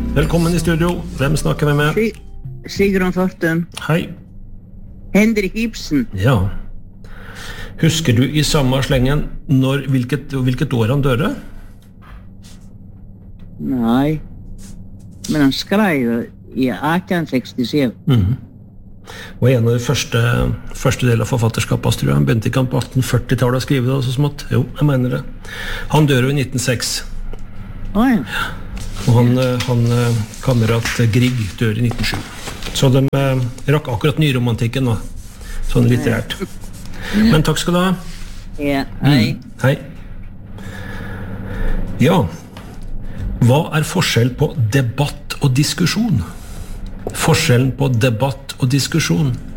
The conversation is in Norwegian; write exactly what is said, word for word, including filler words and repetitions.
Velkommen i studio. Hvem snakker vi med? Si- Sigrun Fortun. Hei. Henrik Ibsen. Ja. Husker du i samme slengen når, hvilket, hvilket år han døde? Nei. Men han skrev i atten sekstisju. Mhm. Og en av de første, første del av forfatterskapet, tror jeg. Han begynte ikke han på atten førti-tallet å skrive det, så smått. Jo, jeg mener det. Han dør jo i nitten seks. Å ja. Og han, han kamerat Grieg dør i nitten sju. Så de eh, rakk akkurat nyromantikken da. Sånn litterært. Men takk skal du ha. Ja, hei. Mm. Hei. Ja. Hva er forskjell på debatt og diskusjon? Forskjellen på debatt og diskusjon.